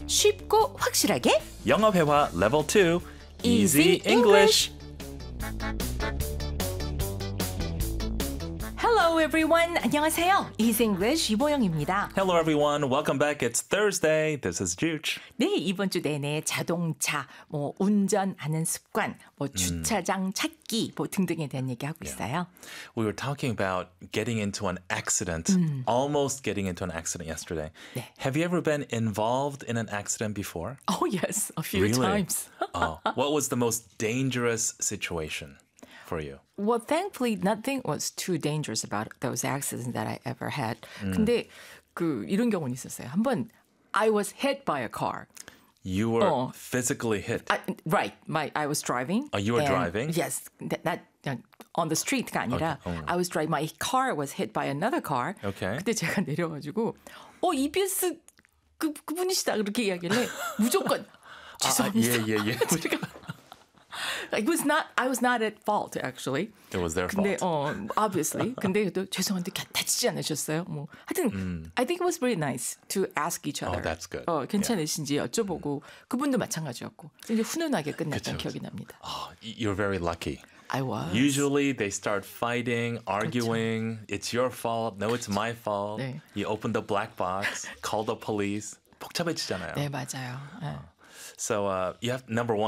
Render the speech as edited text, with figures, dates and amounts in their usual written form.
쉽고 확실하게 영어 회화 level 2 Easy English. Hello everyone. 안녕하세요. Easy English 이보영입니다. Hello everyone, welcome back. It's Thursday. This is Juch. 네, 이번 주 내내 자동차, 운전하는 습관, 주차장 찾기 등등에 대한 얘기하고 있어요. We were talking about getting into an accident, almost getting into an accident yesterday. 네. Have you ever been involved in an accident before? Oh yes, a few Really? times. Oh, what was the most dangerous situation for you? Well, thankfully, nothing was too dangerous about those accidents that I ever had. 근데 이런 경우는 있었어요. 한번 I was hit by a car. You were physically hit. Right. I was driving. You were driving? Yes. Not on the street가 아니라 I was driving. My car was hit by another car. Okay. 그때 제가 내려가지고 EBS 그분이시다 그렇게 이야기를 무조건 죄송합니다. 예. I was not at fault actually. It was their 근데 fault. obviously. 근데 또 죄송한데 다치지 않으셨어요? 하여튼 I think it was very nice to ask each other. Oh, that's good. 괜찮으신지 여쭤보고 그분도 마찬가지였고 이제 훈훈하게 끝났던 기억이 납니다. Oh, you're very lucky. I was. Usually they start fighting, arguing. It's your fault. No, it's my fault. 네. You open the black box, call the police. 복잡해지잖아요. 네, 맞아요. 네. So you have number one.